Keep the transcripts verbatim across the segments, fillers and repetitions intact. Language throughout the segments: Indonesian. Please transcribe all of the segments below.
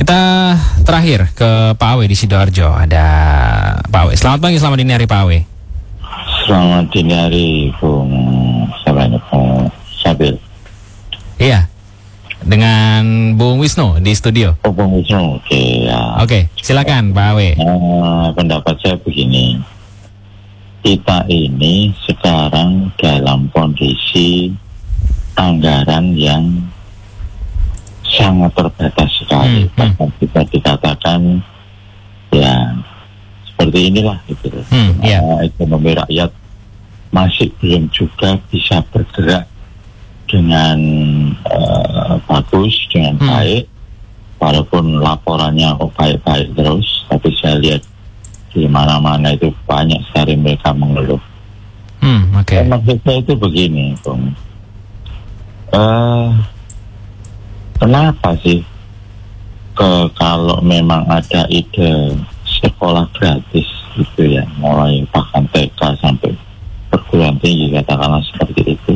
Kita terakhir ke Pak Awe di Sidoarjo. Ada Pak Awe. Selamat pagi, selamat dini hari Pak Awe. Selamat dini hari Bung Sabil. Iya. Dengan Bung Wisnu di studio. Oh, Bung Wisnu. Oke, ya. Oke, silakan Pak Awe. Nah, pendapat saya begini. Kita ini sekarang dalam kondisi anggaran yang sangat terbatas sekali. Hmm, hmm. Bahkan bisa dikatakan ya seperti inilah gitu. Hmm, yeah. Nah, ekonomi rakyat masih belum juga bisa bergerak dengan uh, bagus, dengan hmm. baik, walaupun laporannya kok baik-baik terus, tapi saya lihat di mana-mana itu banyak sekali mereka mengeluh. Hmm, oke. Okay. Maksud saya itu begini, Bung. Uh, kenapa sih ke kalau memang ada ide sekolah gratis gitu ya, mulai bahkan T K sampai perguruan tinggi katakanlah seperti itu,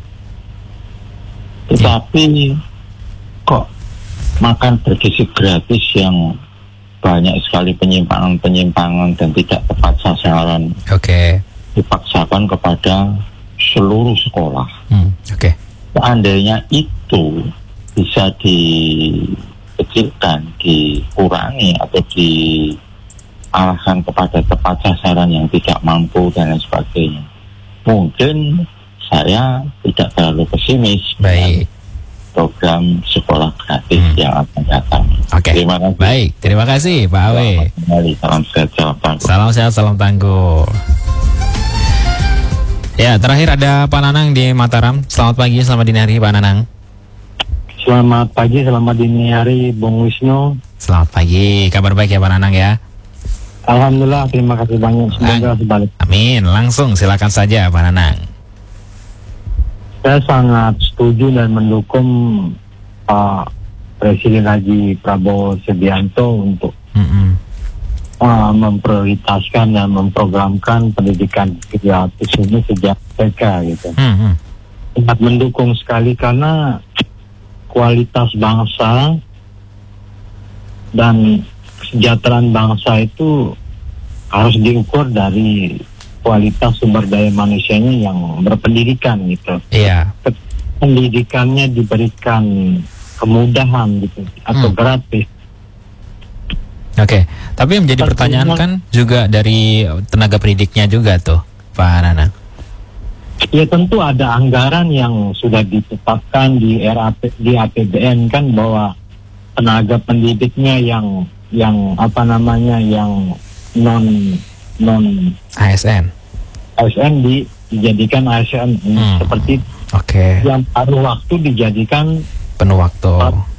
tetapi kok makan bergizi gratis yang banyak sekali penyimpangan-penyimpangan dan tidak tepat sasaran, oke, okay. dipaksakan kepada seluruh sekolah. Hmm, oke. Okay. Seandainya itu bisa dikecilkan, dikurangi atau diarahkan kepada tepat sasaran yang tidak mampu dan lain sebagainya, mungkin saya tidak terlalu pesimis. Baik. Program sekolah gratis hmm. yang akan datang. Oke. Okay. Terima kasih. Baik, terima kasih Pak Awe. Salam sehat, salam tangguh. Salam sehat, salam tangguh. Ya, terakhir ada Pak Nanang di Mataram. Selamat pagi, selamat dini hari Pak Nanang. Selamat pagi, selamat dini hari Bung Wisnu. Selamat pagi, kabar baik ya Pak Nanang ya? Alhamdulillah, terima kasih banyak. Semoga sebalik. Amin, langsung silakan saja Pak Nanang. Saya sangat setuju dan mendukung Pak Presiden Haji Prabowo Subianto untuk mm-hmm. uh, memprioritaskan dan memprogramkan pendidikan gratis ini sejak T K gitu. Mm-hmm. Sangat mendukung sekali karena kualitas bangsa dan kesejahteraan bangsa itu harus diukur dari kualitas sumber daya manusianya yang berpendidikan gitu. Iya. Pendidikannya diberikan kemudahan gitu atau hmm. gratis. Oke, tapi yang menjadi pertanyaan kan juga dari tenaga pendidiknya juga tuh, Pak Nanang. Ya tentu ada anggaran yang sudah ditetapkan di R A P, di A P B N kan bahwa tenaga pendidiknya yang yang apa namanya yang non non A S N A S N di, dijadikan A S N hmm. seperti oke. Yang paruh waktu dijadikan penuh waktu.